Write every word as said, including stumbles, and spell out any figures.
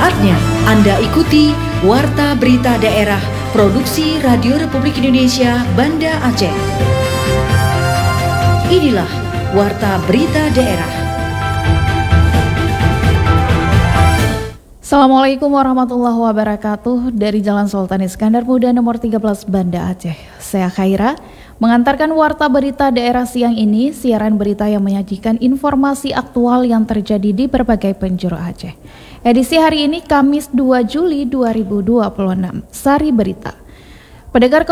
Saatnya Anda ikuti Warta Berita Daerah Produksi Radio Republik Indonesia Banda Aceh. Inilah Warta Berita Daerah. Assalamualaikum warahmatullahi wabarakatuh. Dari Jalan Sultan Iskandar Muda nomor tiga belas Banda Aceh, saya Khaira mengantarkan Warta Berita Daerah siang ini, siaran berita yang menyajikan informasi aktual yang terjadi di berbagai penjuru Aceh. Edisi hari ini Kamis dua Juli dua ribu dua puluh enam. Sari Berita. Pendengar